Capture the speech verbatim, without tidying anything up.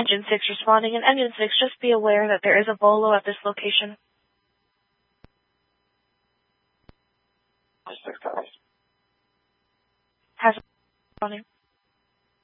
Engine six responding, and Engine six, just be aware that there is a Volo at this location. six copies. Has responding.